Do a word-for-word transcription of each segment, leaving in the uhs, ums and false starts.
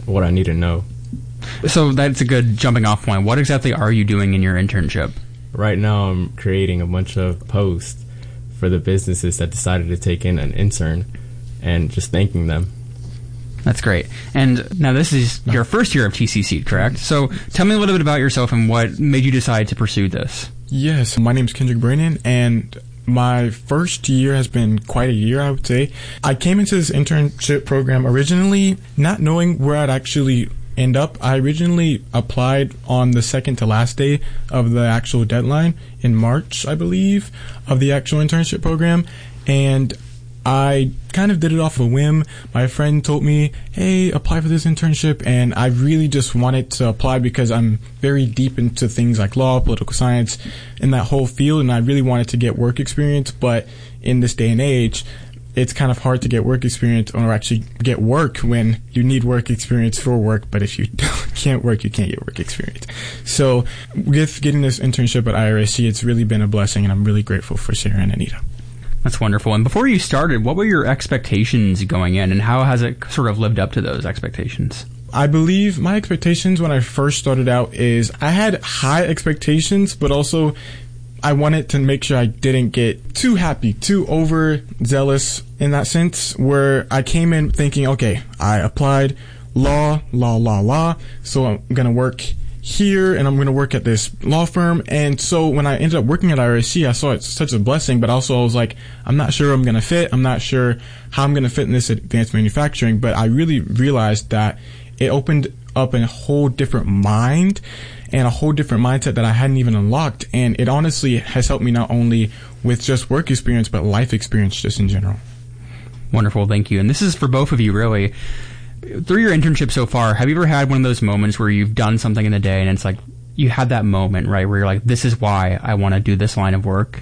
what I need to know. So that's a good jumping off point. What exactly are you doing in your internship? Right now I'm creating a bunch of posts for the businesses that decided to take in an intern and just thanking them. That's great. And now this is your first year of T C C, correct? So tell me a little bit about yourself and what made you decide to pursue this. Yes, my name is Kendrick Brennan, and my first year has been quite a year, I would say. I came into this internship program originally not knowing where I'd actually end up. I originally applied on the second to last day of the actual deadline in March, I believe, of the actual internship program, and I kind of did it off a whim. My friend told me, hey, apply for this internship, and I really just wanted to apply because I'm very deep into things like law, political science, in that whole field, and I really wanted to get work experience. But in this day and age, it's kind of hard to get work experience or actually get work when you need work experience for work, but if you can't work, you can't get work experience. So with getting this internship at I R S C, it's really been a blessing, and I'm really grateful for Sarah and Anita. That's wonderful. And before you started, what were your expectations going in, and how has it sort of lived up to those expectations? I believe my expectations when I first started out is I had high expectations, but also I wanted to make sure I didn't get too happy, too overzealous in that sense, where I came in thinking, okay, I applied law, law, law, law, so I'm going to work here and I'm going to work at this law firm. And so when I ended up working at I R S C, I saw it such a blessing, but also I was like, I'm not sure I'm going to fit. I'm not sure how I'm going to fit in this advanced manufacturing. But I really realized that it opened up a whole different mind and a whole different mindset that I hadn't even unlocked. And it honestly has helped me not only with just work experience, but life experience just in general. Wonderful. Thank you. And this is for both of you, really. Through your internship so far, have you ever had one of those moments where you've done something in the day and it's like you had that moment, right, where you're like, this is why I want to do this line of work?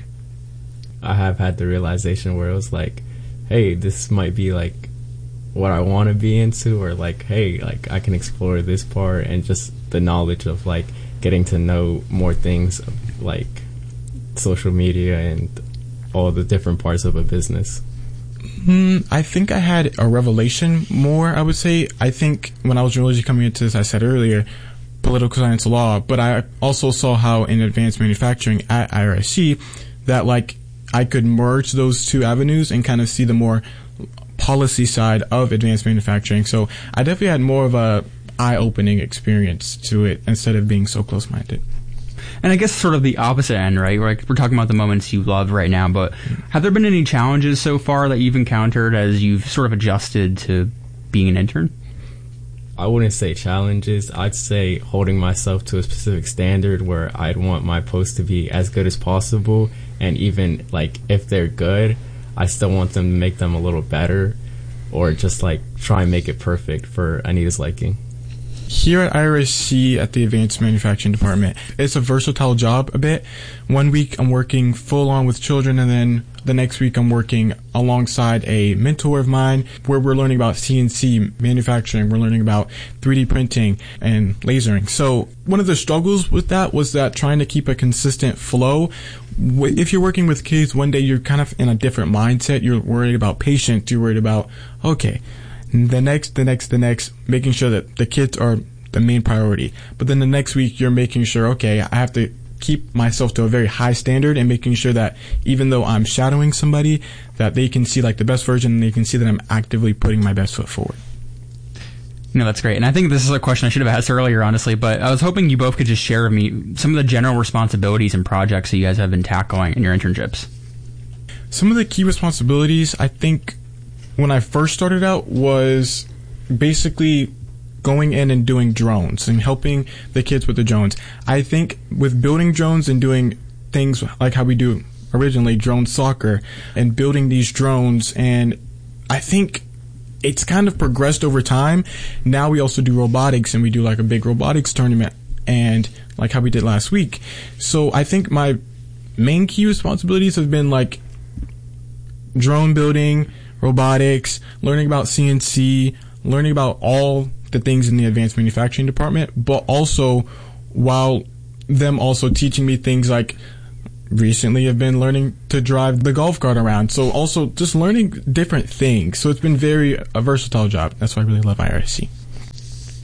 I have had the realization where it was like, hey, this might be like what I want to be into, or like, hey, like I can explore this part, and just the knowledge of like getting to know more things like social media and all the different parts of a business. Mm, I think I had a revelation more, I would say. I think when I was really coming into this, I said earlier, political science law, but I also saw how in advanced manufacturing at I R S C that like I could merge those two avenues and kind of see the more policy side of advanced manufacturing. So I definitely had more of a eye-opening experience to it instead of being so close-minded. And I guess sort of the opposite end, right? Like we're talking about the moments you love right now, but have there been any challenges so far that you've encountered as you've sort of adjusted to being an intern? I wouldn't say challenges. I'd say holding myself to a specific standard where I'd want my posts to be as good as possible. And even like if they're good, I still want them to make them a little better, or just like try and make it perfect for Anita's liking. Here at I R S C at the Advanced Manufacturing Department, it's a versatile job a bit. One week I'm working full on with children, and then the next week I'm working alongside a mentor of mine where we're learning about C N C manufacturing. We're learning about three D printing and lasering. So one of the struggles with that was that trying to keep a consistent flow. If you're working with kids, one day you're kind of in a different mindset. You're worried about patience. You're worried about, okay, the next, the next, the next, making sure that the kids are the main priority. But then the next week you're making sure, okay, I have to keep myself to a very high standard and making sure that even though I'm shadowing somebody, that they can see like the best version and they can see that I'm actively putting my best foot forward. No, that's great. And I think this is a question I should have asked earlier, honestly, but I was hoping you both could just share with me some of the general responsibilities and projects that you guys have been tackling in your internships. Some of the key responsibilities, I think, when I first started out was basically going in and doing drones and helping the kids with the drones. I think with building drones and doing things like how we do originally, drone soccer, and building these drones, and I think it's kind of progressed over time. Now we also do robotics, and we do like a big robotics tournament, and like how we did last week. So I think my main key responsibilities have been like drone building, robotics, learning about C N C, learning about all the things in the advanced manufacturing department, but also while them also teaching me things like recently I've been learning to drive the golf cart around. So also just learning different things. So it's been very a versatile job. That's why I really love I R S C.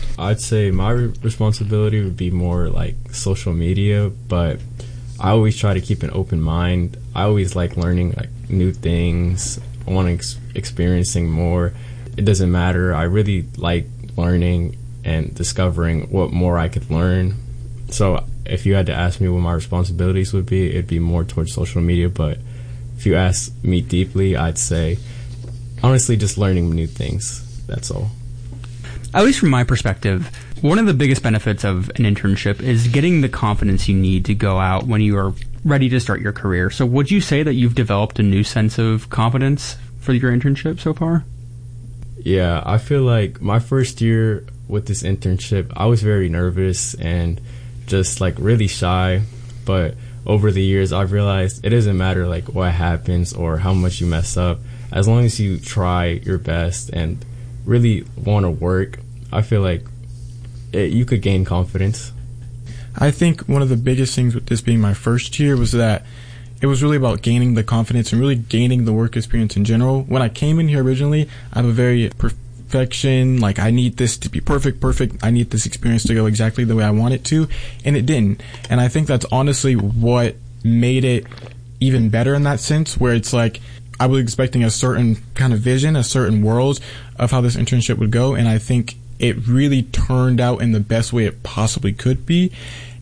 I'd say my re- responsibility would be more like social media, but I always try to keep an open mind. I always like learning like new things. I want to ex- experiencing more. It doesn't matter. I really like learning and discovering what more I could learn. So if you had to ask me what my responsibilities would be, it'd be more towards social media. But if you ask me deeply, I'd say honestly just learning new things. That's all. At least from my perspective, one of the biggest benefits of an internship is getting the confidence you need to go out when you are ready to start your career. So would you say that you've developed a new sense of confidence for your internship so far? Yeah, I feel like my first year with this internship, I was very nervous and just like really shy. But over the years, I've realized it doesn't matter like what happens or how much you mess up. As long as you try your best and really want to work, I feel like it, you could gain confidence. I think one of the biggest things with this being my first year was that it was really about gaining the confidence and really gaining the work experience in general. When I came in here originally, I have a very perfection, like I need this to be perfect, perfect. I need this experience to go exactly the way I want it to, and it didn't. And I think that's honestly what made it even better in that sense, where it's like I was expecting a certain kind of vision, a certain world of how this internship would go, and I think it really turned out in the best way it possibly could be.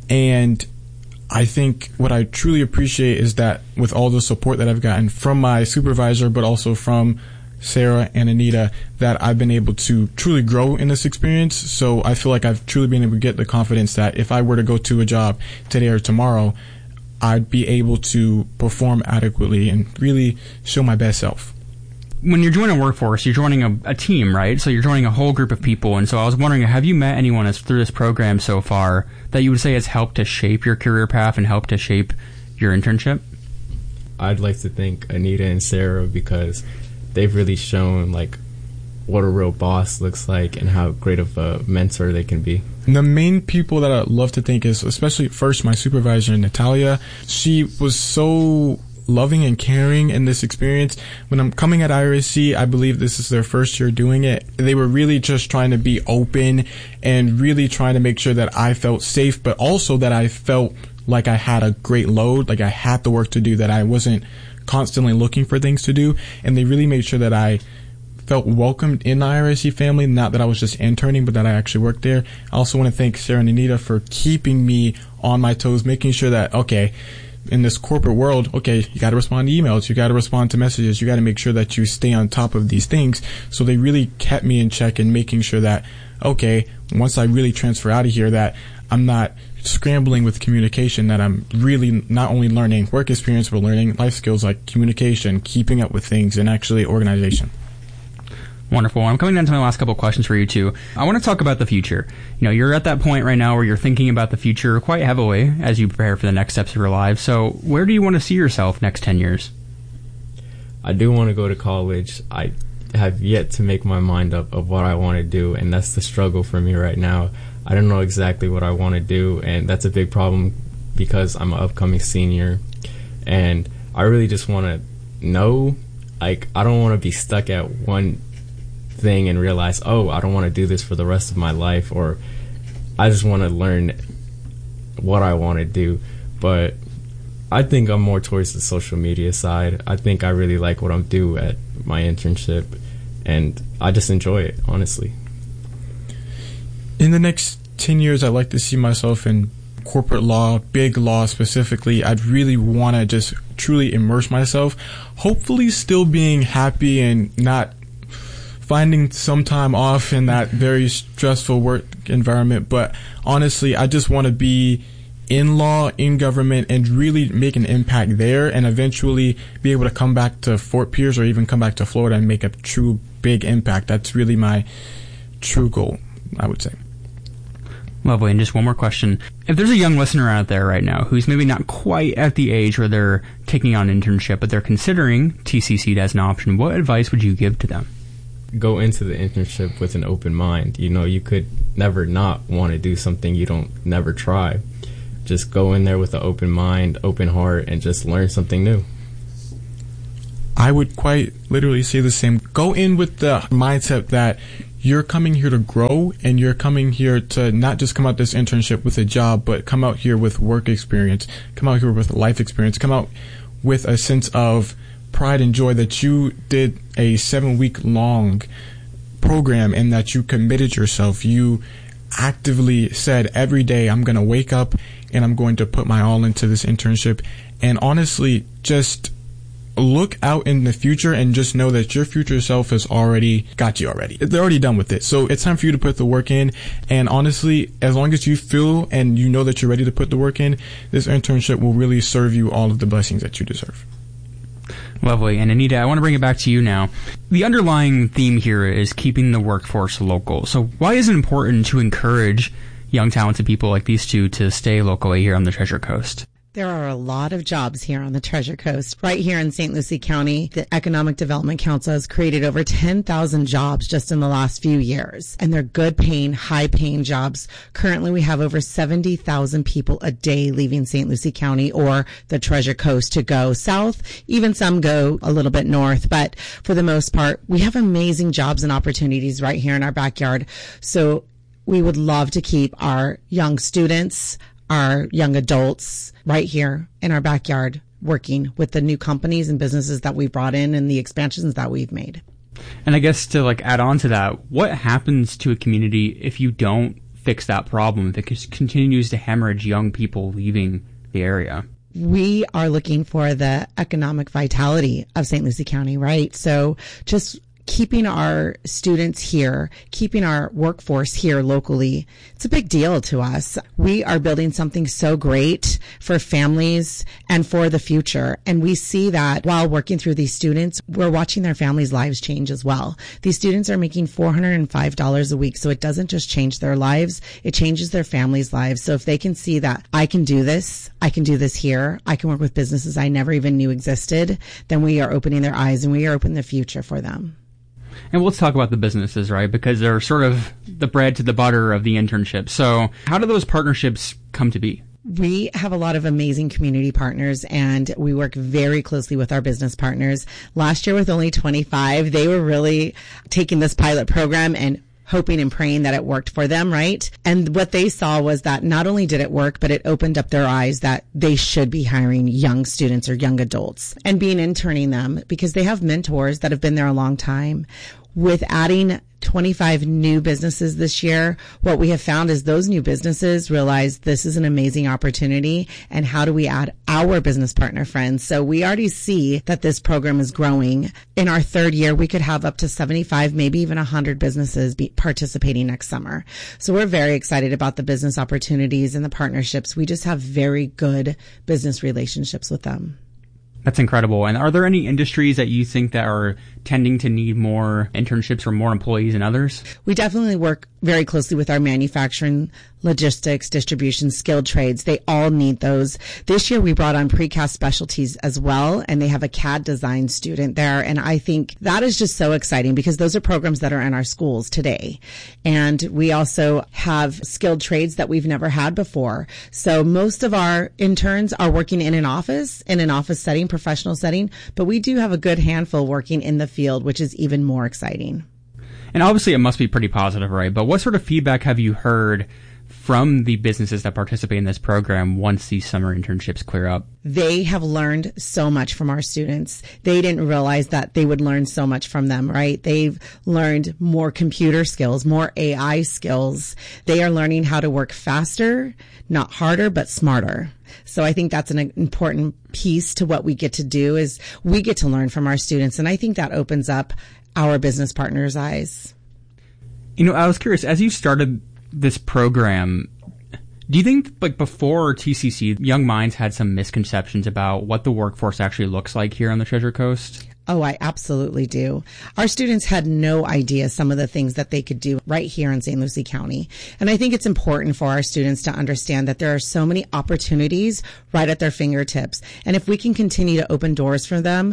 And I think what I truly appreciate is that with all the support that I've gotten from my supervisor, but also from Sarah and Anita, that I've been able to truly grow in this experience. So I feel like I've truly been able to get the confidence that if I were to go to a job today or tomorrow, I'd be able to perform adequately and really show my best self. When you're joining a workforce, you're joining a, a team, right? So you're joining a whole group of people. And so I was wondering, have you met anyone as, through this program so far that you would say has helped to shape your career path and helped to shape your internship? I'd like to thank Anita and Sarah because they've really shown like what a real boss looks like and how great of a mentor they can be. The main people that I'd love to thank is, especially first, my supervisor, Natalia. She was so loving and caring in this experience. When I'm coming at I R S C, I believe this is their first year doing it. They were really just trying to be open and really trying to make sure that I felt safe, but also that I felt like I had a great load, like I had the work to do, that I wasn't constantly looking for things to do. And they really made sure that I felt welcomed in the I R S C family, not that I was just interning, but that I actually worked there. I also want to thank Sarah and Anita for keeping me on my toes, making sure that, okay, in this corporate world, okay, you got to respond to emails, you got to respond to messages, you got to make sure that you stay on top of these things. So they really kept me in check and making sure that, okay, once I really transfer out of here, that I'm not scrambling with communication, that I'm really not only learning work experience, but learning life skills like communication, keeping up with things, and actually organization. Wonderful. I'm coming down to my last couple of questions for you two. I want to talk about the future. You know, you're at that point right now where you're thinking about the future quite heavily as you prepare for the next steps of your lives. So where do you want to see yourself next ten years? I do want to go to college. I have yet to make my mind up of what I want to do, and that's the struggle for me right now. I don't know exactly what I want to do, and that's a big problem because I'm an upcoming senior, and I really just want to know. Like, I don't want to be stuck at one thing and realize, oh, I don't want to do this for the rest of my life, or I just want to learn what I want to do. But I think I'm more towards the social media side. I think I really like what I'm doing at my internship, and I just enjoy it, honestly. In the next ten years, I'd like to see myself in corporate law, big law specifically. I'd really want to just truly immerse myself, hopefully still being happy and not finding some time off in that very stressful work environment. But honestly, I just want to be in law, in government, and really make an impact there, and eventually be able to come back to Fort Pierce or even come back to Florida and make a true big impact. That's really my true goal, I would say. Lovely. And just one more question. If there's a young listener out there right now who's maybe not quite at the age where they're taking on an internship, but they're considering T C C as an option, what advice would you give to them? Go into the internship with an open mind. You know, you could never not want to do something you don't never try. Just go in there with an open mind, open heart, and just learn something new. I would quite literally say the same. Go in with the mindset that you're coming here to grow, and you're coming here to not just come out this internship with a job, but come out here with work experience, come out here with life experience, come out with a sense of pride and joy that you did a seven week long program and that you committed yourself. You actively said, every day I'm going to wake up and I'm going to put my all into this internship. And honestly, just look out in the future and just know that your future self has already got you already. They're already done with it. So it's time for you to put the work in. And honestly, as long as you feel and you know that you're ready to put the work in, this internship will really serve you all of the blessings that you deserve. Lovely. And Anita, I want to bring it back to you now. The underlying theme here is keeping the workforce local. So why is it important to encourage young, talented people like these two to stay locally here on the Treasure Coast? There are a lot of jobs here on the Treasure Coast. Right here in Saint Lucie County, the Economic Development Council has created over ten thousand jobs just in the last few years. And they're good paying, high paying jobs. Currently, we have over seventy thousand people a day leaving Saint Lucie County or the Treasure Coast to go south. Even some go a little bit north. But for the most part, we have amazing jobs and opportunities right here in our backyard. So we would love to keep our young students, our young adults right here in our backyard working with the new companies and businesses that we've brought in and the expansions that we've made. And I guess to like add on to that, what happens to a community if you don't fix that problem, if it continues to hemorrhage young people leaving the area? We are looking for the economic vitality of Saint Lucie County, right? So just keeping our students here, keeping our workforce here locally, it's a big deal to us. We are building something so great for families and for the future. And we see that while working through these students, we're watching their families' lives change as well. These students are making four hundred five dollars a week. So it doesn't just change their lives, it changes their families' lives. So if they can see that I can do this, I can do this here, I can work with businesses I never even knew existed, then we are opening their eyes and we are opening the future for them. And let's talk about the businesses, right? Because they're sort of the bread to the butter of the internship. So how do those partnerships come to be? We have a lot of amazing community partners, and we work very closely with our business partners. Last year with only twenty-five, they were really taking this pilot program and hoping and praying that it worked for them, right? And what they saw was that not only did it work, but it opened up their eyes that they should be hiring young students or young adults and being interning them because they have mentors that have been there a long time. With adding twenty-five new businesses this year, what we have found is those new businesses realize this is an amazing opportunity and how do we add our business partner friends? So we already see that this program is growing. In our third year, we could have up to seventy-five, maybe even one hundred businesses be participating next summer. So we're very excited about the business opportunities and the partnerships. We just have very good business relationships with them. That's incredible. And are there any industries that you think that are tending to need more internships or more employees than others? We definitely work very closely with our manufacturing, logistics, distribution, skilled trades. They all need those. This year we brought on precast specialties as well, and they have a C A D design student there. And I think that is just so exciting because those are programs that are in our schools today. And we also have skilled trades that we've never had before. So most of our interns are working in an office, in an office setting, professional setting, but we do have a good handful working in the field, which is even more exciting. And obviously it must be pretty positive, right? But what sort of feedback have you heard from the businesses that participate in this program once these summer internships clear up? They have learned so much from our students. They didn't realize that they would learn so much from them, right? They've learned more computer skills, more A I skills. They are learning how to work faster, not harder, but smarter. So I think that's an important piece to what we get to do is we get to learn from our students. And I think that opens up our business partners' eyes. You know, I was curious, as you started this program, do you think like before T C C, young minds had some misconceptions about what the workforce actually looks like here on the Treasure Coast? Oh, I absolutely do. Our students had no idea some of the things that they could do right here in Saint Lucie County. And I think it's important for our students to understand that there are so many opportunities right at their fingertips. And if we can continue to open doors for them,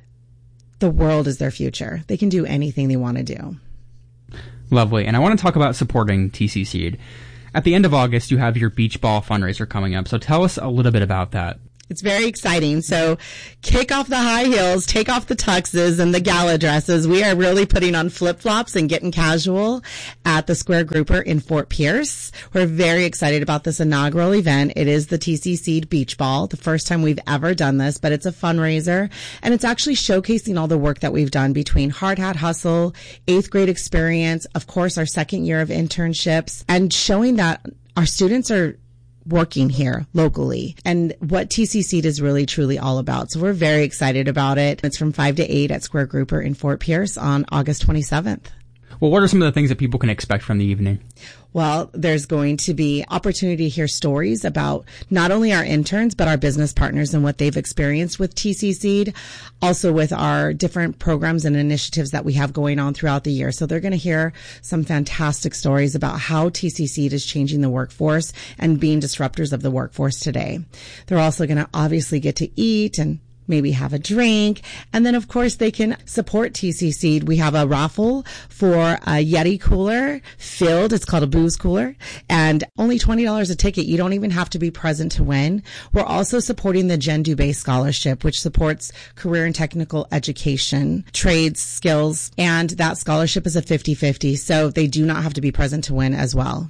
the world is their future. They can do anything they want to do. Lovely. And I want to talk about supporting T C C. At the end of August, you have your beach ball fundraiser coming up. So tell us a little bit about that. It's very exciting. So kick off the high heels, take off the tuxes and the gala dresses. We are really putting on flip-flops and getting casual at the Square Grouper in Fort Pierce. We're very excited about this inaugural event. It is the T C C Beach Ball, the first time we've ever done this, but it's a fundraiser, and it's actually showcasing all the work that we've done between Hard Hat Hustle, eighth grade experience, of course, our second year of internships, and showing that our students are working here locally and what T C C is really truly all about. So we're very excited about it. It's from five to eight at Square Grouper in Fort Pierce on August twenty-seventh. Well, what are some of the things that people can expect from the evening? Well, there's going to be opportunity to hear stories about not only our interns, but our business partners and what they've experienced with T C C, also with our different programs and initiatives that we have going on throughout the year. So they're going to hear some fantastic stories about how T C C is changing the workforce and being disruptors of the workforce today. They're also going to obviously get to eat and maybe have a drink. And then, of course, they can support T C C. We have a raffle for a Yeti cooler filled. It's called a booze cooler, and only twenty dollars a ticket. You don't even have to be present to win. We're also supporting the Jen Dubé Scholarship, which supports career and technical education, trades, skills, and that scholarship is a fifty-fifty. So they do not have to be present to win as well.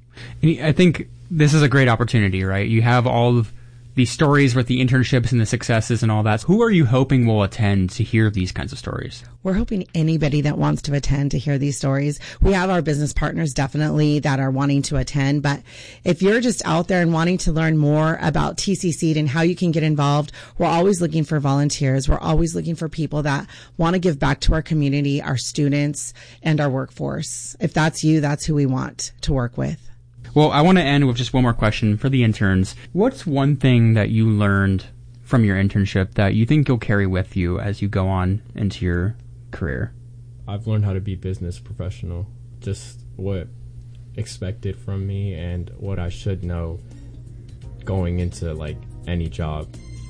I think this is a great opportunity, right? You have all of these stories with the internships and the successes and all that. Who are you hoping will attend to hear these kinds of stories? We're hoping anybody that wants to attend to hear these stories. We have our business partners definitely that are wanting to attend, but if you're just out there and wanting to learn more about T C C and how you can get involved, we're always looking for volunteers. We're always looking for people that want to give back to our community, our students, and our workforce. If that's you, that's who we want to work with. Well, I want to end with just one more question for the interns. What's one thing that you learned from your internship that you think you'll carry with you as you go on into your career? I've learned how to be business professional, just what expected from me and what I should know going into like any job.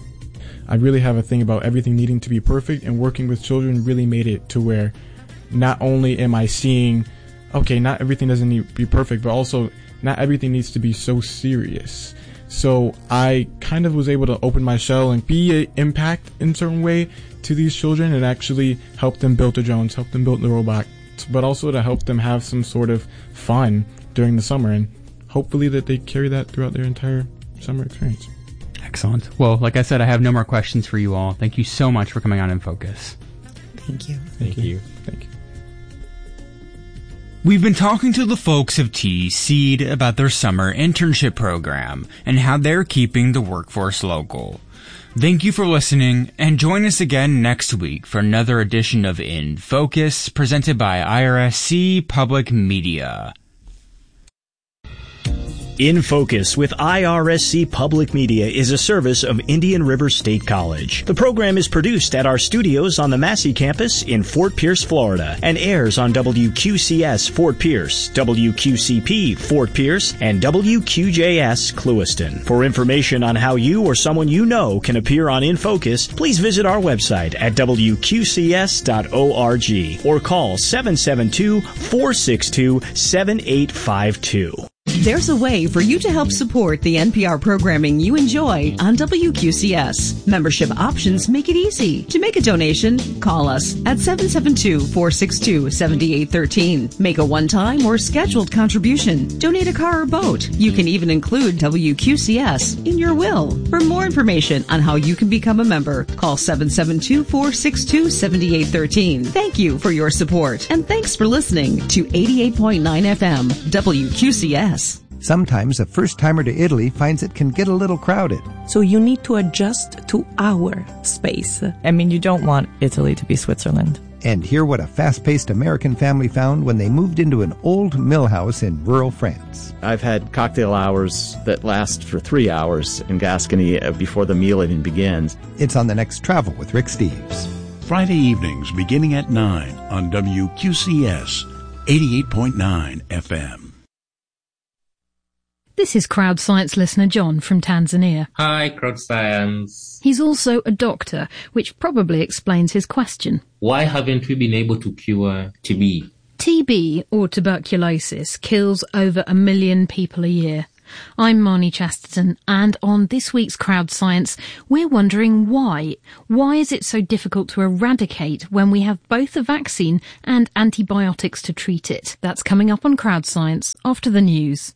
I really have a thing about everything needing to be perfect, and working with children really made it to where not only am I seeing, okay, not everything doesn't need to be perfect, but also not everything needs to be so serious. So I kind of was able to open my shell and be an impact in a certain way to these children and actually help them build the drones, help them build the robots, but also to help them have some sort of fun during the summer, and hopefully that they carry that throughout their entire summer experience. Excellent. Well, like I said, I have no more questions for you all. Thank you so much for coming on In Focus. Thank you. Thank, Thank you. you. Thank you. We've been talking to the folks of T C D about their summer internship program and how they're keeping the workforce local. Thank you for listening, and join us again next week for another edition of In Focus, presented by I R S C Public Media. In Focus with I R S C Public Media is a service of Indian River State College. The program is produced at our studios on the Massey campus in Fort Pierce, Florida, and airs on W Q C S Fort Pierce, W Q C P Fort Pierce, and W Q J S Clewiston. For information on how you or someone you know can appear on In Focus, please visit our website at W Q C S dot org or call seven seven two, four six two, seven eight five two. There's a way for you to help support the N P R programming you enjoy on W Q C S. Membership options make it easy. To make a donation, call us at seven seven two, four six two, seven eight one three. Make a one-time or scheduled contribution. Donate a car or boat. You can even include W Q C S in your will. For more information on how you can become a member, call seven seven two, four six two, seven eight one three. Thank you for your support, and thanks for listening to eighty-eight point nine F M W Q C S. Sometimes a first-timer to Italy finds it can get a little crowded. So you need to adjust to our space. I mean, you don't want Italy to be Switzerland. And hear what a fast-paced American family found when they moved into an old mill house in rural France. I've had cocktail hours that last for three hours in Gascony before the meal even begins. It's on the next Travel with Rick Steves. Friday evenings beginning at nine on W Q C S eighty-eight point nine F M. This is Crowd Science listener John from Tanzania. Hi, Crowd Science. He's also a doctor, which probably explains his question. Why haven't we been able to cure T B? T B, or tuberculosis, kills over a million people a year. I'm Marnie Chasterton, and on this week's Crowd Science, we're wondering why. Why is it so difficult to eradicate when we have both a vaccine and antibiotics to treat it? That's coming up on Crowd Science after the news.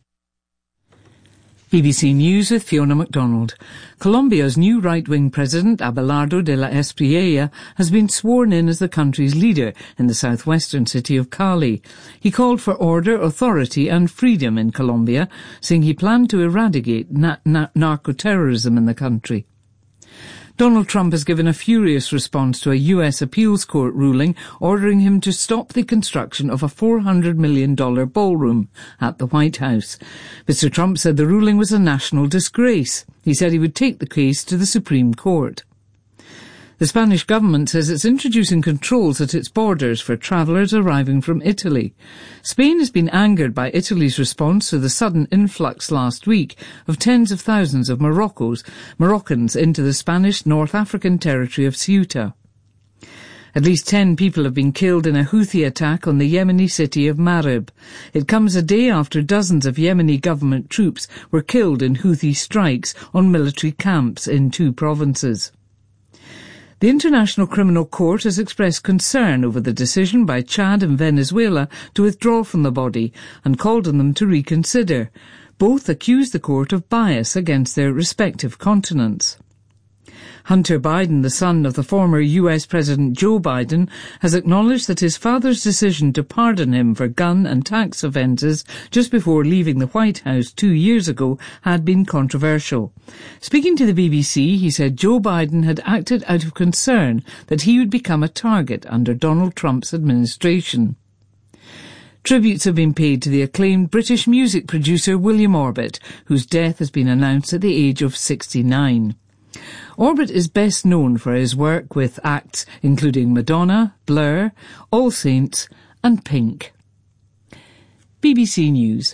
B B C News with Fiona MacDonald. Colombia's new right-wing president, Abelardo de la Espriella, has been sworn in as the country's leader in the southwestern city of Cali. He called for order, authority and freedom in Colombia, saying he planned to eradicate na- na- narco-terrorism in the country. Donald Trump has given a furious response to a U S appeals court ruling ordering him to stop the construction of a four hundred million dollars ballroom at the White House. Mister Trump said the ruling was a national disgrace. He said he would take the case to the Supreme Court. The Spanish government says it's introducing controls at its borders for travellers arriving from Italy. Spain has been angered by Italy's response to the sudden influx last week of tens of thousands of Moroccans, Moroccans into the Spanish North African territory of Ceuta. At least ten people have been killed in a Houthi attack on the Yemeni city of Marib. It comes a day after dozens of Yemeni government troops were killed in Houthi strikes on military camps in two provinces. The International Criminal Court has expressed concern over the decision by Chad and Venezuela to withdraw from the body and called on them to reconsider. Both accused the court of bias against their respective continents. Hunter Biden, the son of the former U S President Joe Biden, has acknowledged that his father's decision to pardon him for gun and tax offences just before leaving the White House two years ago had been controversial. Speaking to the B B C, he said Joe Biden had acted out of concern that he would become a target under Donald Trump's administration. Tributes have been paid to the acclaimed British music producer William Orbit, whose death has been announced at the age of sixty-nine. Orbit is best known for his work with acts including Madonna, Blur, All Saints and Pink. B B C News.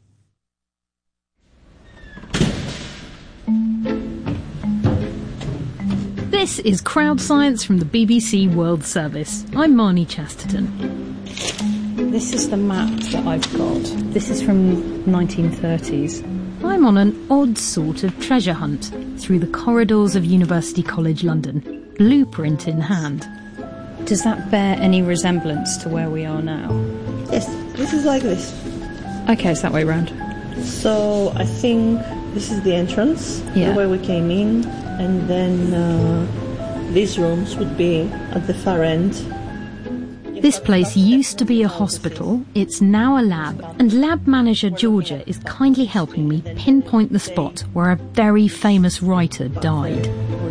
This is Crowd Science from the B B C World Service. I'm Marnie Chasterton. This is the map that I've got. This is from nineteen thirties. I'm on an odd sort of treasure hunt through the corridors of University College London, blueprint in hand. Does that bear any resemblance to where we are now? Yes, this is like this. Okay, it's that way round. So I think this is the entrance, yeah. where we came in, and then uh, these rooms would be at the far end. This place used to be a hospital, it's now a lab, and lab manager Georgia is kindly helping me pinpoint the spot where a very famous writer died.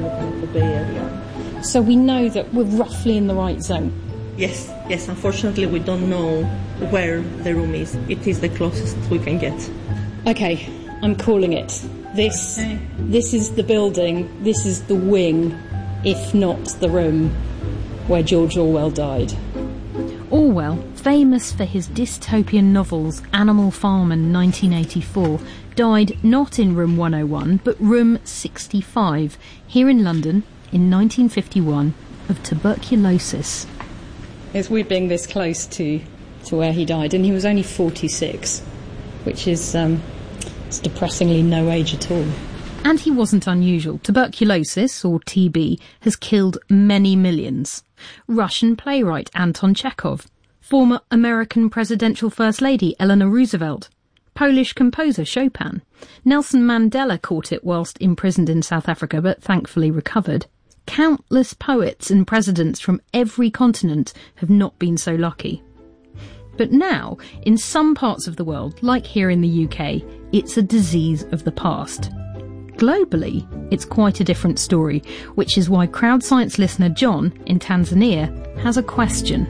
So we know that we're roughly in the right zone? Yes, yes, unfortunately we don't know where the room is. It is the closest we can get. Okay, I'm calling it. This, okay. This is the building, this is the wing, if not the room, where George Orwell died. Orwell, famous for his dystopian novels Animal Farm and nineteen eighty-four, died not in room one oh one, but room sixty-five, here in London, in nineteen fifty-one, of tuberculosis. It's weird being this close to, to where he died, and he was only forty-six, which is um, it's depressingly no age at all. And he wasn't unusual. Tuberculosis, or T B, has killed many millions. Russian playwright Anton Chekhov, former American presidential First Lady Eleanor Roosevelt, Polish composer Chopin. Nelson Mandela caught it whilst imprisoned in South Africa, but thankfully recovered. Countless poets and presidents from every continent have not been so lucky. But now, in some parts of the world, like here in the U K, it's a disease of the past. Globally, it's quite a different story, which is why Crowd Science listener John, in Tanzania, has a question.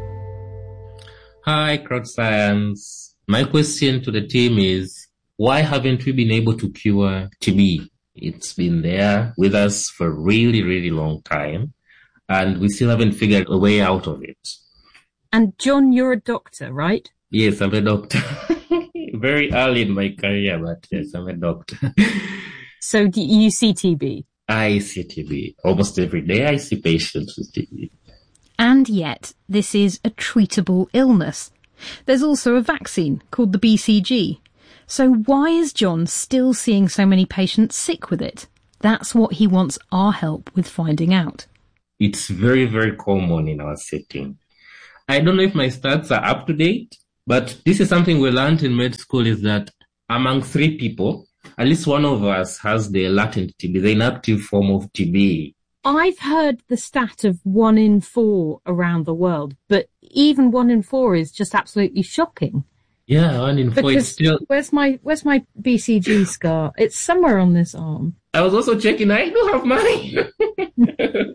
Hi, Crowd Science. My question to the team is, why haven't we been able to cure T B? It's been there with us for a really, really long time, and we still haven't figured a way out of it. And John, you're a doctor, right? Yes, I'm a doctor. Very early in my career, but yes, I'm a doctor. So do you see T B? I see T B. Almost every day I see patients with T B. And yet, this is a treatable illness. There's also a vaccine called the B C G. So why is John still seeing so many patients sick with it? That's what he wants our help with finding out. It's very, very common in our setting. I don't know if my stats are up to date, but this is something we learned in med school, is that among three people, at least one of us has the latent T B, the inactive form of T B. I've heard the stat of one in four around the world, but even one in four is just absolutely shocking. Yeah, one in four. It's still... Where's my where's my B C G scar? It's somewhere on this arm. I was also checking. I do have mine.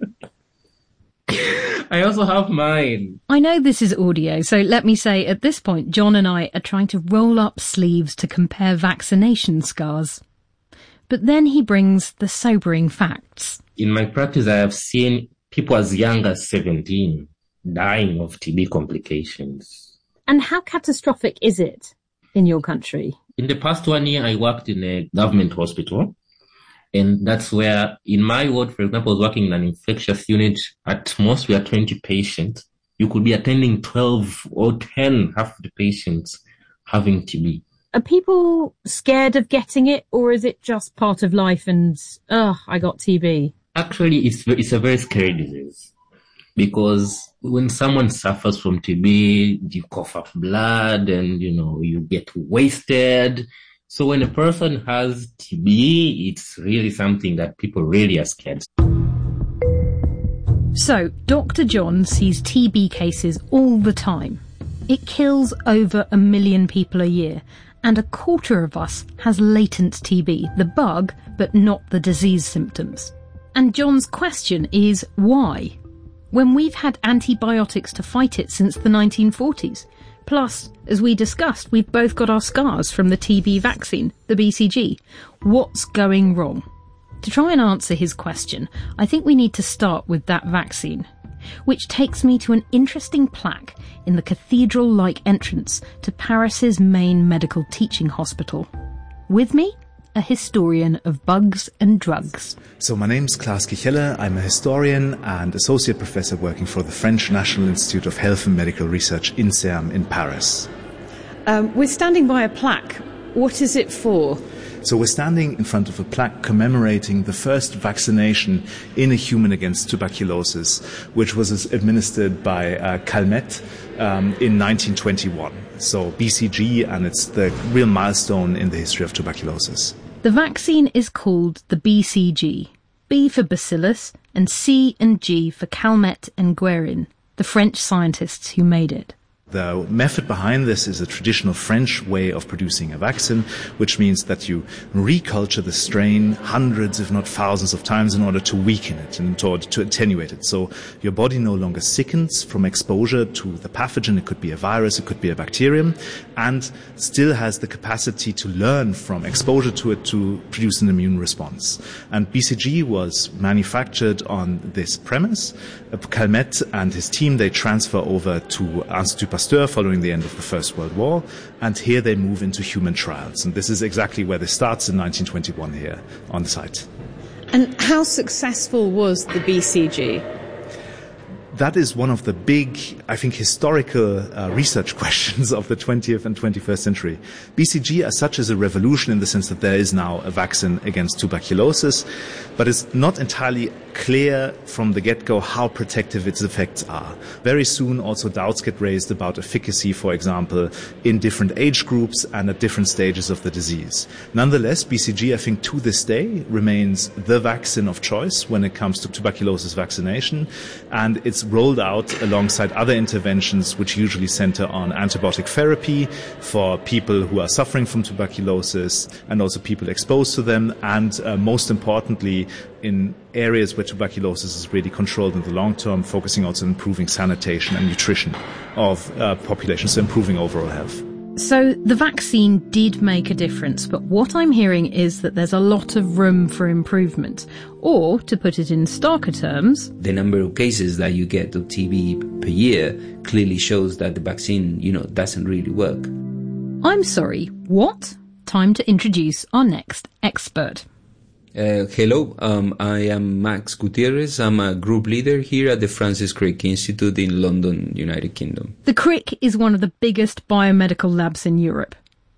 I also have mine. I know this is audio, so let me say at this point, John and I are trying to roll up sleeves to compare vaccination scars. But then he brings the sobering facts. In my practice, I have seen people as young as seventeen dying of T B complications. And how catastrophic is it in your country? In the past one year, I worked in a government hospital. And that's where, in my ward, for example, I was working in an infectious unit. At most, we are twenty patients. You could be attending twelve or ten, half of the patients having T B. Are people scared of getting it, or is it just part of life and, oh, I got T B? Actually, it's it's a very scary disease, because when someone suffers from T B, you cough up blood and, you know, you get wasted. So when a person has T B, it's really something that people really are scared. So, Doctor John sees T B cases all the time. It kills over a million people a year, and a quarter of us has latent T B, the bug, but not the disease symptoms. And John's question is why? When we've had antibiotics to fight it since the nineteen forties. Plus, as we discussed, we've both got our scars from the T B vaccine, the B C G. What's going wrong? To try and answer his question, I think we need to start with that vaccine, which takes me to an interesting plaque in the cathedral-like entrance to Paris's main medical teaching hospital. With me, a historian of bugs and drugs. So my name's Klaas Kichelle. I'm a historian and associate professor working for the French National Institute of Health and Medical Research, INSERM, in Paris. Um, we're standing by a plaque. What is it for? So we're standing in front of a plaque commemorating the first vaccination in a human against tuberculosis, which was administered by uh, Calmette um, in nineteen twenty-one. So B C G, and it's the real milestone in the history of tuberculosis. The vaccine is called the B C G, B for Bacillus and C and G for Calmette and Guerin, the French scientists who made it. The method behind this is a traditional French way of producing a vaccine, which means that you reculture the strain hundreds, if not thousands of times in order to weaken it and in order to attenuate it. So your body no longer sickens from exposure to the pathogen. It could be a virus, it could be a bacterium, and still has the capacity to learn from exposure to it to produce an immune response. And B C G was manufactured on this premise. Calmette and his team, they transfer over to Institut Pasteur following the end of the First World War, and here they move into human trials. And this is exactly where this starts in nineteen twenty-one here on the site. And how successful was the B C G? That is one of the big, I think, historical uh, research questions of the twentieth and twenty-first century. B C G as such is a revolution in the sense that there is now a vaccine against tuberculosis, but it's not entirely clear from the get-go how protective its effects are. Very soon also doubts get raised about efficacy, for example, in different age groups and at different stages of the disease. Nonetheless, B C G, I think, to this day remains the vaccine of choice when it comes to tuberculosis vaccination, and it's rolled out alongside other interventions which usually center on antibiotic therapy for people who are suffering from tuberculosis and also people exposed to them, and uh, most importantly, in areas where tuberculosis is really controlled in the long term, focusing also on improving sanitation and nutrition of uh, populations, so improving overall health. So the vaccine did make a difference, but what I'm hearing is that there's a lot of room for improvement. Or, to put it in starker terms, the number of cases that you get of T B per year clearly shows that the vaccine, you know, doesn't really work. I'm sorry, what? Time to introduce our next expert. Uh, hello, um, I am Max Gutierrez. I'm a group leader here at the Francis Crick Institute in London, United Kingdom. The Crick is one of the biggest biomedical labs in Europe.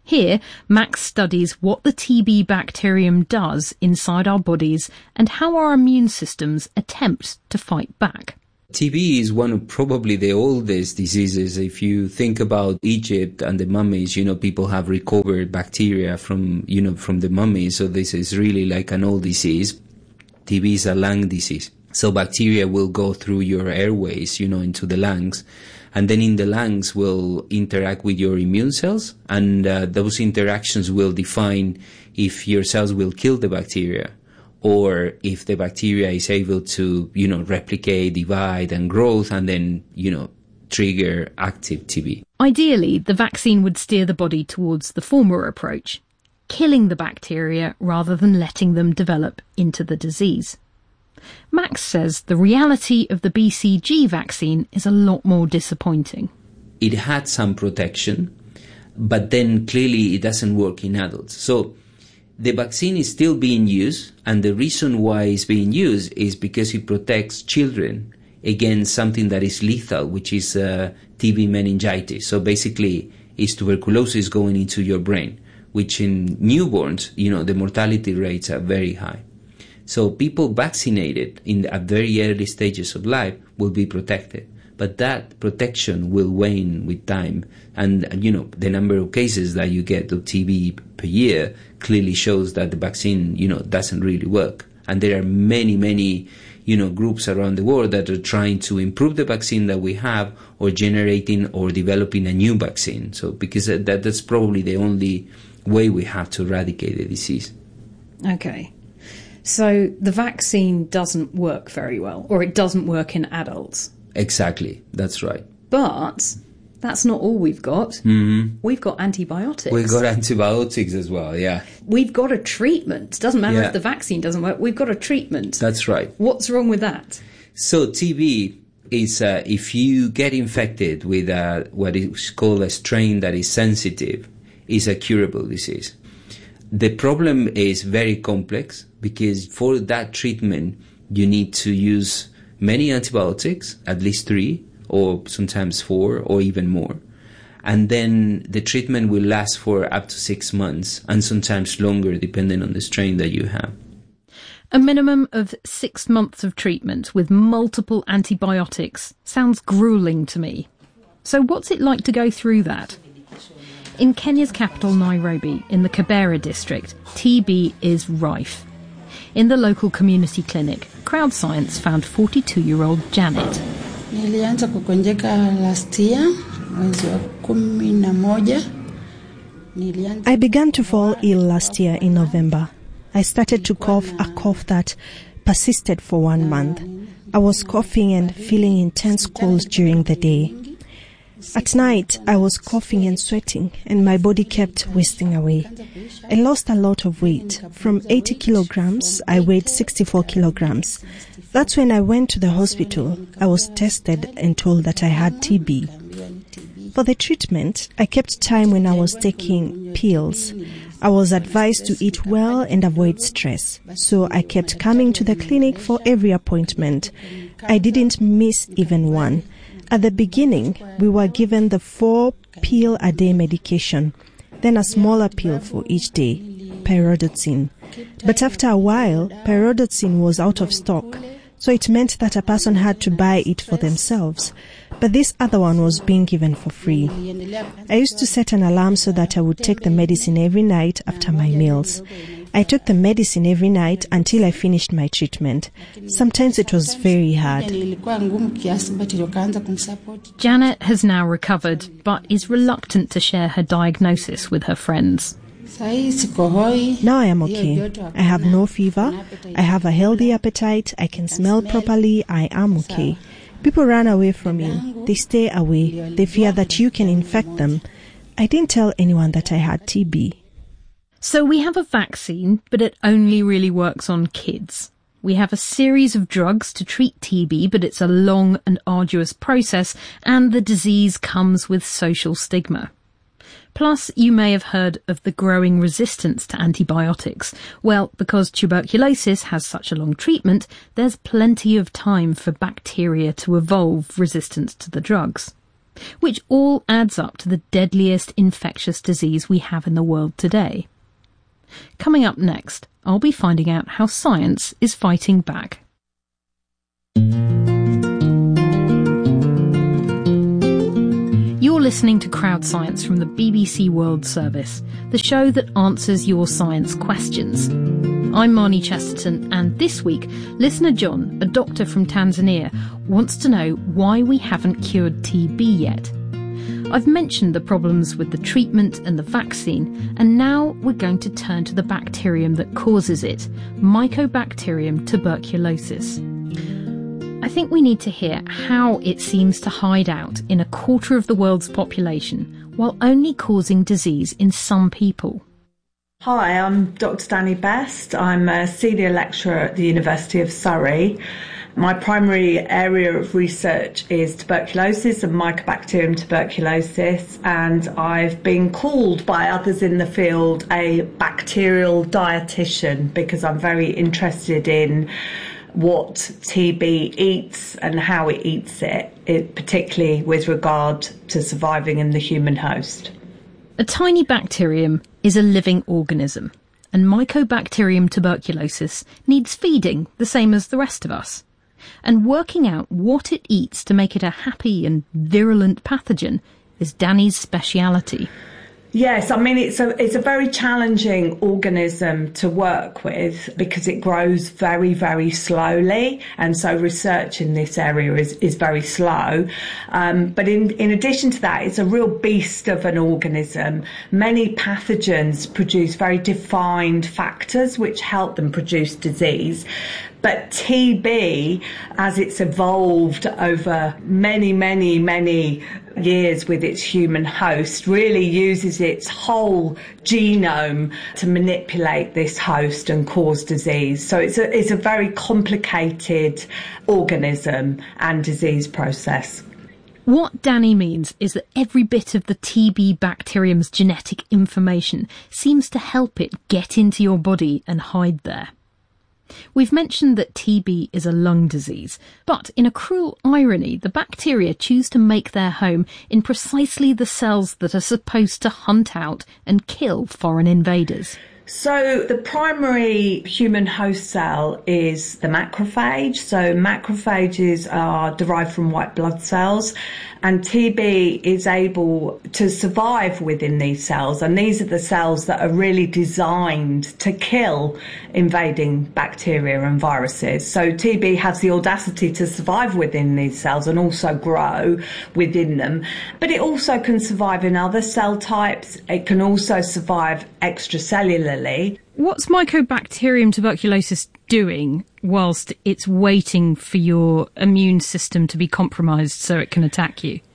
Here, Max studies what the T B bacterium does inside our bodies and how our immune systems attempt to fight back. T B is one of probably the oldest diseases. If you think about Egypt and the mummies, you know, people have recovered bacteria from, you know, from the mummies. So this is really like an old disease. T B is a lung disease. So bacteria will go through your airways, you know, into the lungs. And then in the lungs will interact with your immune cells. And uh, those interactions will define if your cells will kill the bacteria or if the bacteria is able to, you know, replicate, divide and growth and then, you know, trigger active T B. Ideally, the vaccine would steer the body towards the former approach, killing the bacteria rather than letting them develop into the disease. Max says the reality of the B C G vaccine is a lot more disappointing. It had some protection, but then clearly it doesn't work in adults. So the vaccine is still being used, and the reason why it's being used is because it protects children against something that is lethal, which is uh, T B meningitis. So basically, it's tuberculosis going into your brain, which in newborns, you know, the mortality rates are very high. So people vaccinated in the, at very early stages of life will be protected. But that protection will wane with time. And, you know, the number of cases that you get of T B per year clearly shows that the vaccine, you know, doesn't really work. And there are many, many, you know, groups around the world that are trying to improve the vaccine that we have or generating or developing a new vaccine. So because that, that's probably the only way we have to eradicate the disease. Okay. So the vaccine doesn't work very well, or it doesn't work in adults. Exactly, that's right. But that's not all we've got. Mm-hmm. We've got antibiotics. We've got antibiotics as well, yeah. We've got a treatment. Doesn't matter Yeah. if the vaccine doesn't work, we've got a treatment. That's right. What's wrong with that? So T B is uh, if you get infected with uh, what is called a strain that is sensitive, is a curable disease. The problem is very complex because for that treatment, you need to use many antibiotics, at least three, or sometimes four, or even more. And then the treatment will last for up to six months, and sometimes longer, depending on the strain that you have. A minimum of six months of treatment with multiple antibiotics sounds grueling to me. So what's it like to go through that? In Kenya's capital, Nairobi, in the Kibera district, T B is rife. In the local community clinic, Crowd Science found forty-two-year-old Janet. Nilianza kugonjeka last year, mwezi wa kumi na moja. I began to fall ill last year in November. I started to cough a cough that persisted for one month. I was coughing and feeling intense colds during the day. At night, I was coughing and sweating, and my body kept wasting away. I lost a lot of weight. From eighty kilograms, I weighed sixty-four kilograms. That's when I went to the hospital. I was tested and told that I had T B. For the treatment, I kept time when I was taking pills. I was advised to eat well and avoid stress, so I kept coming to the clinic for every appointment. I didn't miss even one. At the beginning, we were given the four pill a day medication, then a smaller pill for each day, pyridoxine. But after a while, pyridoxine was out of stock, so it meant that a person had to buy it for themselves. But this other one was being given for free. I used to set an alarm so that I would take the medicine every night after my meals. I took the medicine every night until I finished my treatment. Sometimes it was very hard. Janet has now recovered, but is reluctant to share her diagnosis with her friends. Now I am okay. I have no fever. I have a healthy appetite. I can smell properly. I am okay. People run away from you. They stay away. They fear that you can infect them. I didn't tell anyone that I had T B. So we have a vaccine, but it only really works on kids. We have a series of drugs to treat T B, but it's a long and arduous process, and the disease comes with social stigma. Plus, you may have heard of the growing resistance to antibiotics. Well, because tuberculosis has such a long treatment, there's plenty of time for bacteria to evolve resistance to the drugs. which all adds up to the deadliest infectious disease we have in the world today. Coming up next, I'll be finding out how science is fighting back. You're listening to Crowd Science from the B B C World Service, the show that answers your science questions. I'm Marnie Chesterton, and this week, listener John, a doctor from Tanzania, wants to know why we haven't cured T B yet. I've mentioned the problems with the treatment and the vaccine, and now we're going to turn to the bacterium that causes it, Mycobacterium tuberculosis. I think we need to hear how it seems to hide out in a quarter of the world's population while only causing disease in some people. Hi, I'm Doctor Danny Best. I'm a senior lecturer at the University of Surrey. My primary area of research is tuberculosis and Mycobacterium tuberculosis, and I've been called by others in the field a bacterial dietitian because I'm very interested in what T B eats and how it eats it, it particularly with regard to surviving in the human host. A tiny bacterium is a living organism, and Mycobacterium tuberculosis needs feeding the same as the rest of us. And working out what it eats to make it a happy and virulent pathogen is Danny's speciality. Yes, I mean, it's a it's a very challenging organism to work with because it grows very, very slowly. And so research in this area is, is very slow. Um, but in, in addition to that, it's a real beast of an organism. Many pathogens produce very defined factors which help them produce disease. But T B, as it's evolved over many, many, many years with its human host, really uses its whole genome to manipulate this host and cause disease. So it's a, it's a very complicated organism and disease process. What Danny means is that every bit of the T B bacterium's genetic information seems to help it get into your body and hide there. We've mentioned that T B is a lung disease, but in a cruel irony, the bacteria choose to make their home in precisely the cells that are supposed to hunt out and kill foreign invaders. So the primary human host cell is the macrophage. So macrophages are derived from white blood cells, and T B is able to survive within these cells. And these are the cells that are really designed to kill invading bacteria and viruses. So T B has the audacity to survive within these cells and also grow within them. But it also can survive in other cell types. It can also survive extracellularly. What's Mycobacterium tuberculosis doing whilst it's waiting for your immune system to be compromised so it can attack you?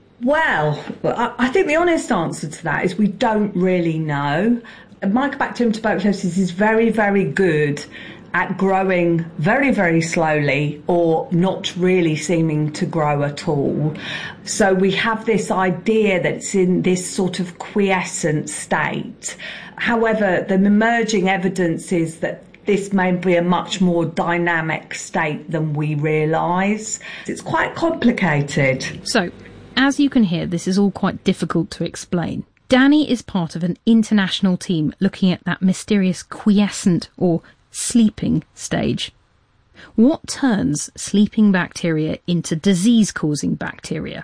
Well, I think the honest answer to that is we don't really know. Mycobacterium tuberculosis is very, very good at growing very, very slowly or not really seeming to grow at all. So we have this idea that it's in this sort of quiescent state. However, the emerging evidence is that this may be a much more dynamic state than we realise. It's quite complicated. So, as you can hear, this is all quite difficult to explain. Danny is part of an international team looking at that mysterious quiescent or sleeping stage. What turns sleeping bacteria into disease-causing bacteria?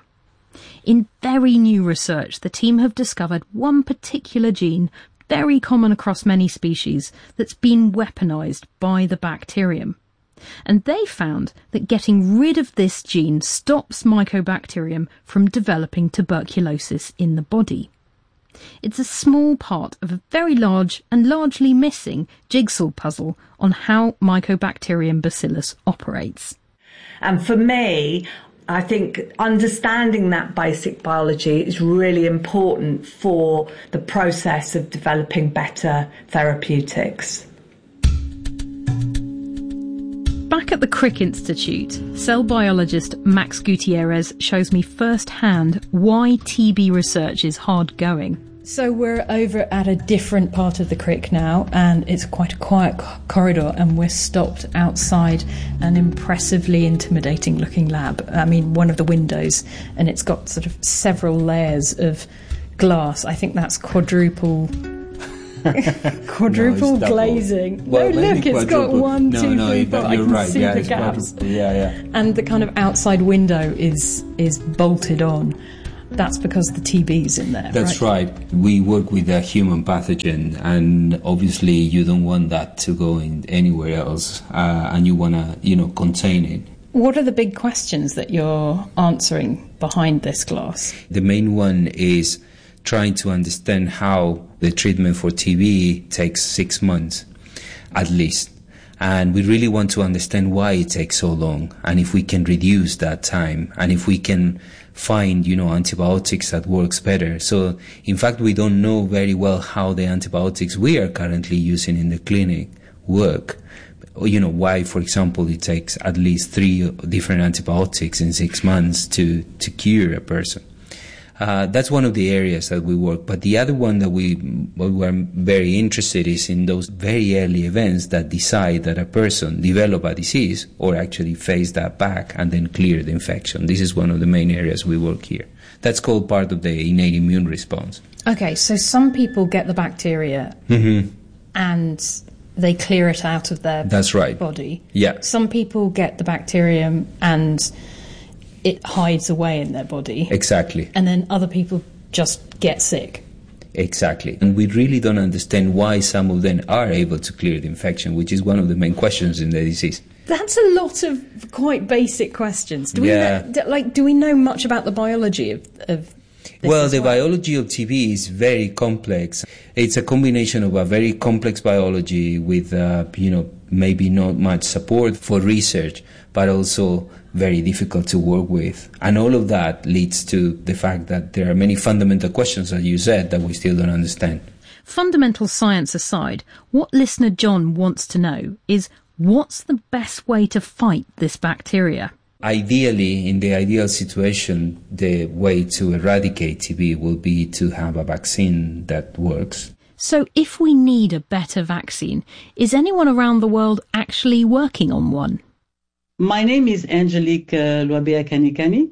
In very new research, the team have discovered one particular gene, very common across many species, that's been weaponized by the bacterium. And they found that getting rid of this gene stops Mycobacterium from developing tuberculosis in the body. It's a small part of a very large and largely missing jigsaw puzzle on how Mycobacterium bacillus operates. And for me, I think understanding that basic biology is really important for the process of developing better therapeutics. Back at the Crick Institute, cell biologist Max Gutierrez shows me firsthand why T B research is hard going. So we're over at a different part of the crick now, and it's quite a quiet co- corridor, and we're stopped outside an impressively intimidating looking lab. I mean, one of the windows, and it's got sort of several layers of glass. I think that's quadruple quadruple no, glazing. Well, no, look, it's got one, no, two, no, three, that, four. I you're can right. see Yeah, the it's gaps. Yeah, yeah. And the kind of outside window is is bolted on. That's because the T B's in there. That's right. right. We work with a human pathogen, and obviously you don't want that to go in anywhere else, uh, and you want to, you know, contain it. What are the big questions that you're answering behind this glass? The main one is trying to understand how the treatment for T B takes six months, at least. And we really want to understand why it takes so long, and if we can reduce that time, and if we can find, you know, antibiotics that works better. So, in fact, we don't know very well how the antibiotics we are currently using in the clinic work. You know, why, for example, it takes at least three different antibiotics in six months to, to cure a person. Uh, that's one of the areas that we work. But the other one that we, we were very interested is in those very early events that decide that a person develop a disease or actually face that back and then clear the infection. This is one of the main areas we work here. That's called part of the innate immune response. Okay, so some people get the bacteria Mm-hmm. and they clear it out of their That's right. body. Yeah. Some people get the bacterium and it hides away in their body. Exactly. And then other people just get sick. Exactly. And we really don't understand why some of them are able to clear the infection, which is one of the main questions in the disease. That's a lot of quite basic questions. Do we Yeah. know, d- like, do we know much about the biology of, of this Well, as the biology of T B is very complex. It's a combination of a very complex biology with, uh, you know, maybe not much support for research, but also very difficult to work with. And all of that leads to the fact that there are many fundamental questions, as you said, that we still don't understand. Fundamental science aside, what listener John wants to know is what's the best way to fight this bacteria? Ideally, in the ideal situation, the way to eradicate T B will be to have a vaccine that works. So if we need a better vaccine, is anyone around the world actually working on one? My name is Angelique uh, Luabea Kanikani.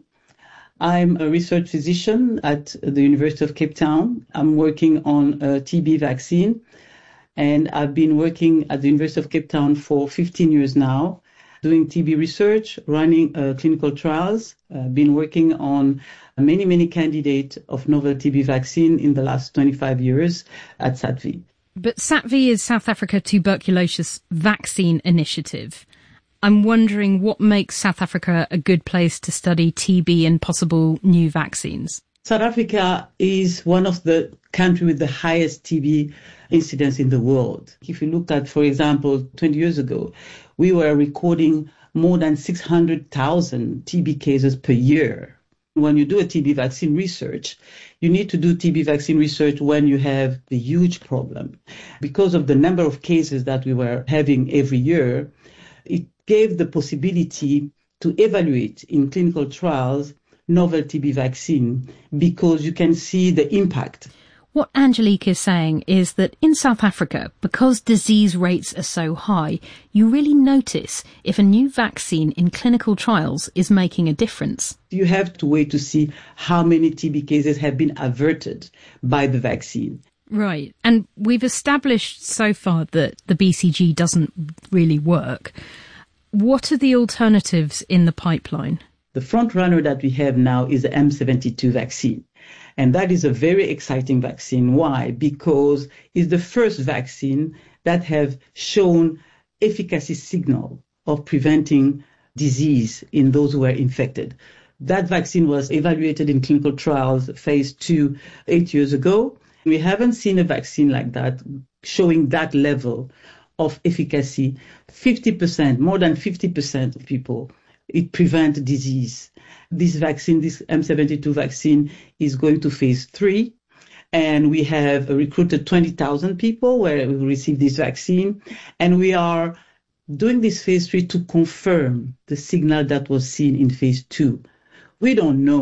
I'm a research physician at the University of Cape Town. I'm working on a T B vaccine, and I've been working at the University of Cape Town for fifteen years now, doing T B research, running uh, clinical trials. I've uh, been working on many, many candidates of novel T B vaccine in the last twenty-five years at SATV. But SATV is South Africa Tuberculosis Vaccine Initiative. I'm wondering what makes South Africa a good place to study T B and possible new vaccines. South Africa is one of the countries with the highest T B incidence in the world. If you look at, for example, twenty years ago, we were recording more than six hundred thousand T B cases per year. When you do a T B vaccine research, you need to do T B vaccine research when you have the huge problem. Because of the number of cases that we were having every year, it gave the possibility to evaluate in clinical trials novel T B vaccine because you can see the impact. What Angelique is saying is that in South Africa, because disease rates are so high, you really notice if a new vaccine in clinical trials is making a difference. You have to wait to see how many T B cases have been averted by the vaccine. Right. And we've established so far that the B C G doesn't really work. What are the alternatives in the pipeline? The front runner that we have now is the M seventy-two vaccine. And that is a very exciting vaccine. Why? Because it's the first vaccine that have shown efficacy signal of preventing disease in those who are infected. That vaccine was evaluated in clinical trials, phase two, eight years ago. We haven't seen a vaccine like that showing that level of efficacy. fifty percent, more than fifty percent of people, it prevents disease. This vaccine, this M seventy-two vaccine, is going to phase three. And we have recruited twenty thousand people where we received this vaccine. And we are doing this phase three to confirm the signal that was seen in phase two. We don't know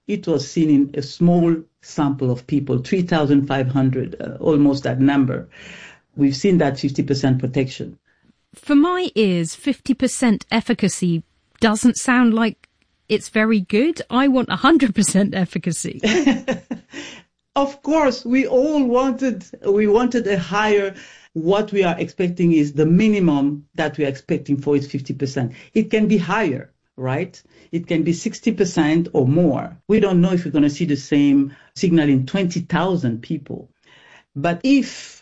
it was seen in a small sample of people, three thousand five hundred, uh, almost that number. We've seen that fifty percent protection. For my ears, fifty percent efficacy doesn't sound like it's very good. I want one hundred percent efficacy. Of course, we all wanted, we wanted a higher. What we are expecting is the minimum that we are expecting for is fifty percent. It can be higher, right? It can be sixty percent or more. We don't know if we're going to see the same signal in twenty thousand people. But if